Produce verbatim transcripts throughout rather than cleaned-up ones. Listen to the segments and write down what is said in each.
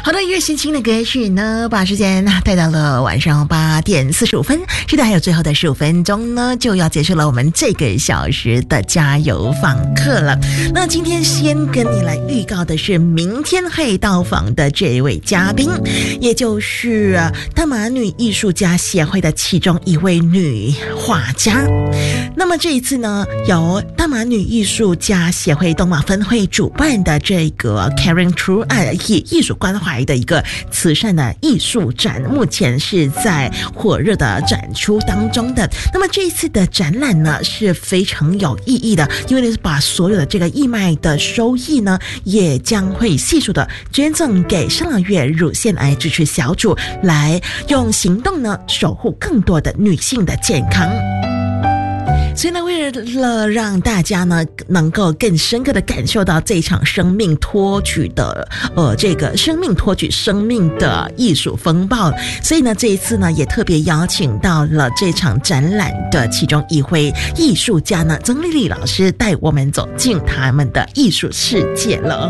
好的，越心情的歌曲呢，把时间带到了晚上八点四十五分。是的，还有最后的十五分钟呢，就要结束了我们这个小时的加油访客了。那今天先跟你来预告的是，明天会到访的这一位嘉宾，也就是大马女艺术家协会的其中一位女画家。那么这一次呢，由大马女艺术家协会东马分会主办的这个 Caring True 呃以艺术关怀的一个慈善的艺术展，目前是在火热的展出当中的。那么这一次的展览呢是非常有意义的，因为把所有的这个义卖的收益呢，也将会悉数的捐赠给圣朗月乳腺癌支持小组，来用行动呢守护更多的女性的健康。所以呢，为了让大家呢能够更深刻的感受到这场生命托举的呃这个生命托举生命的艺术风暴，所以呢这一次呢也特别邀请到了这场展览的其中一位艺术家呢，曾丽丽老师带我们走进他们的艺术世界了。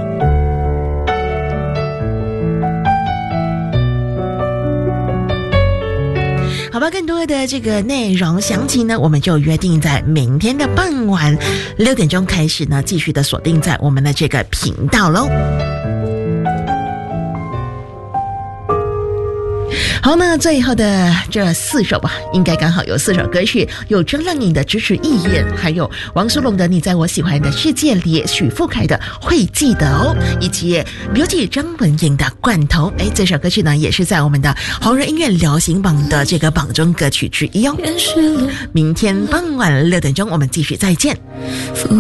好吧，更多的这个内容详情呢，我们就约定在明天的傍晚六点钟开始呢，继续的锁定在我们的这个频道咯。好，那最后的这四首吧，应该刚好有四首歌曲，有张靓颖的支持意愿，还有王苏泷的你在我喜欢的世界里，许富凯的会记得哦，以及刘启张文颖的罐头。哎，这首歌曲呢也是在我们的红人音乐流行榜的这个榜中歌曲之一哦。明天傍晚六点钟我们继续再见。